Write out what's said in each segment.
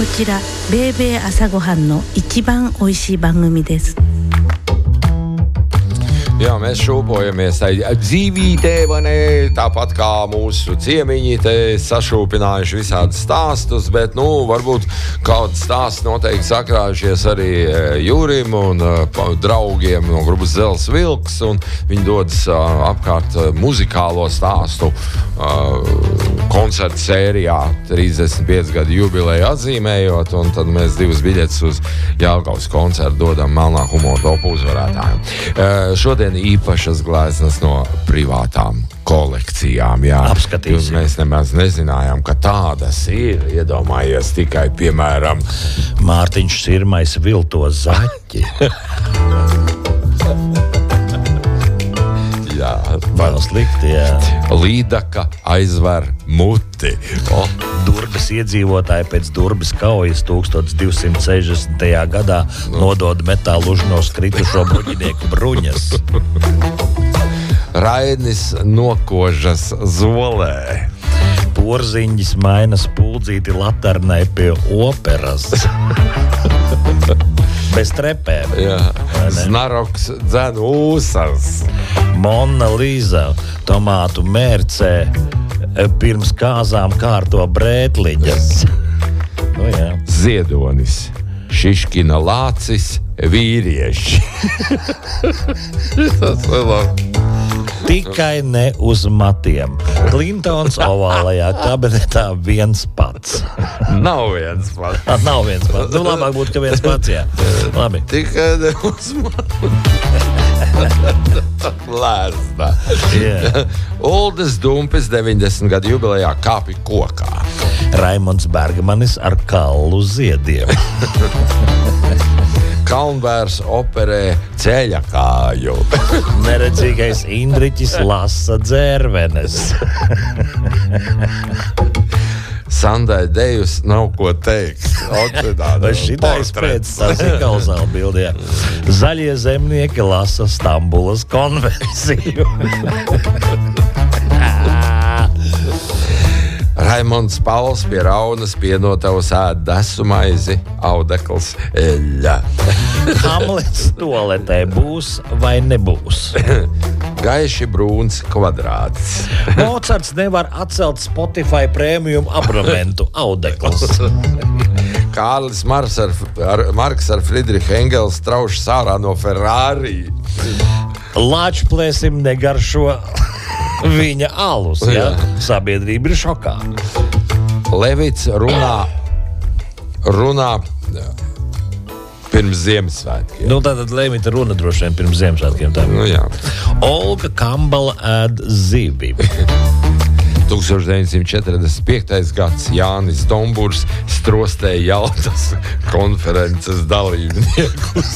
ちらベーベー朝ごはんの一番美味しい番組です。 Jā, mēs šūpojamies tai dzīvītē, vai ne? Tāpat kā mūsu ciemiņi te sašūpinājuši visādus stāstus, bet, varbūt kāds stāsts noteikti sakrājušies arī Jūrim un draugiem no grupas Zels Vilks, un viņi dodas apkārt muzikālo stāstu koncertu sērijā 35 gadu jubileju atzīmējot, un tad mēs 2 biļetes uz Jelgavas koncertu dodam Melnā humora topu uzvarētājiem. Šodien īpašas gleznas no privātām kolekcijām. Jā. Apskatīsim. Mēs nemaz nezinājām, ka tādas ir. Iedomājies tikai, piemēram, Mārtiņš Sirmais vilto zaķi. Jā, Nav slikti, jā. Līdaka aizver muti. Durbes iedzīvotāji pēc Durbes kaujas 1260. gadā nodod metālu užnos kritušo bruņinieku bruņas. Rainis nokožas zolē. Porziņģis maina spuldzīti laternai pie operas. Bez trepēm. Jā. Snaroks dzen ūsas. Mona Lisa tomātu mērcē pirms kāzām kārto brētliņas. Jā. Ziedonis. Šiškina lācis vīrieši. Tas vēl labi. Tikai ne uz matiem. Klintons ovālajā kabinetā viens pats. Nav viens pats. Nav viens pats. Labāk būtu, ka viens pats, jā. Labi. Tikai ne uz matiem. Lēsta. Yeah. Uldis Dumpis 90 gadu jubilejā kāpi kokā. Raimonds Bergmanis ar kallu ziediem. Kalnbērs operē ceļa kāju. Neredzīgais Indriķis lasa dzērvenes. Sandai Dejus nav ko teikt. Vai šitais pēc tas ir kauzāla bildē. Zaļie zemnieki lasa Stambulas konvenciju. Raimonds Pauls pie raunas pienotavs ēd desu maizi, audekls eļļa. Hamlets toaletē būs vai nebūs? Gaiši brūns kvadrāts. Mocarts nevar atcelt Spotify premium abonementu, audekls. Kārlis Marks ar Friedrichu Engels trauš sārā no Ferrari. Lāčplēsim negaršo viņa alus, jā? Sabiedrība ir šokā. Levits runā pirms Ziemassvētkiem. Tātad Levita runa droši vien pirms Ziemassvētkiem. Jā. Olga Kambala ēd zivi. 1945. gads Jānis Domburs strostēja Jaltas konferences dalībniekus.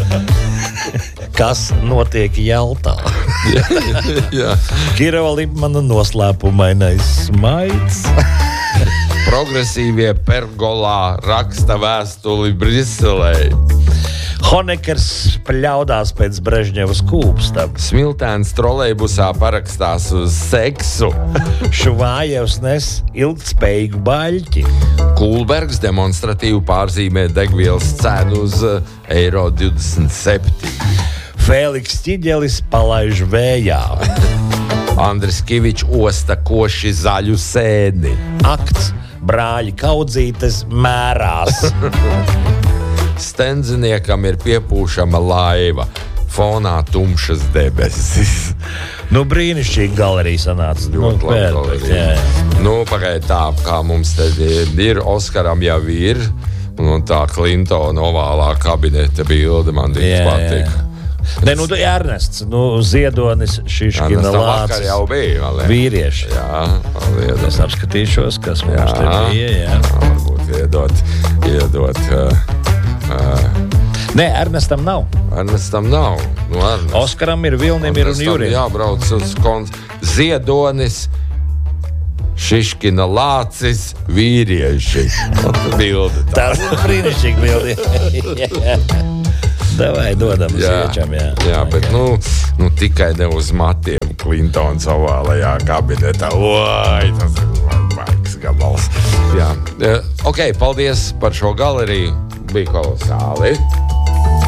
Kas notiek Jaltā? Jā. Kirova Lipmana noslēpumainais smaids. Progresīvie pergolā raksta vēstuli Briselei. Honekers pļaudās pēc Brežņevas kūpsta. Smiltēns trolejbusā parakstās uz seksu. Šuvājevs nes ilgtspējīgu baļķi. Kulbergs demonstratīvi pārzīmē degvielas cenu uz eiro 27. Fēliks Ķiģelis palaiž vējā. Andris Kivičs osta koši zaļu sēni. Akts brāļi kaudzītes mērās. Stenziniekam ir piepūšama laiva. Fonā tumšas debesis. Brīnišķīgi galerija sanāca. Ļoti labi galerija. Pagaid tā, kā mums te ir, Oskaram jau ir, un tā Klintona ovālā kabineta bilde man ļoti patika. Ernests, Ziedonis, Šiškina lācis. Vakar jau bija, vīrieši. Jā, paldies. Es apskatīšos, kas mums te bija, jā. Varbūt iedot. Nē, Ernestam nav. Oskaram ir, Vilnim ir un Jurim. Jābrauc uz Ziedonis, Šiškina lācis, vīrieši. Bilde tā. Tas ir brīnišķīgi bildi. Davai dodam sviečam, jā. Jā, bet tikai ne uz matiem Klintons ovālajā kabinetā. Oi, tas ir baigs gabals. Jā. Ok, paldies par šo galeriju. Bija kolosāli.